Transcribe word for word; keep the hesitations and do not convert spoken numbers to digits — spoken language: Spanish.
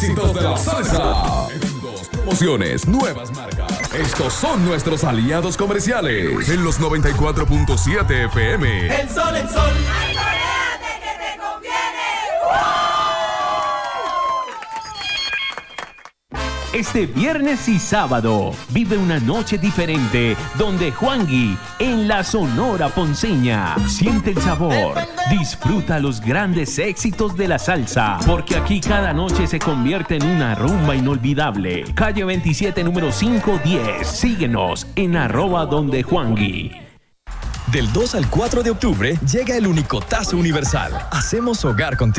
éxitos de la salsa. Eventos, promociones, nuevas marcas. Estos son nuestros aliados comerciales. En los noventa y cuatro punto siete F M. El sol, el sol. ¡Ay, coréate que te conviene! Este viernes y sábado vive una noche diferente donde Juangui en la Sonora Ponceña siente el sabor, disfruta los grandes éxitos de la salsa, porque aquí cada noche se convierte en una rumba inolvidable. Calle veintisiete, número quinientos diez. Síguenos en arroba donde Juangui. Del dos al cuatro de octubre llega el Unicotazo Universal. Hacemos hogar contigo.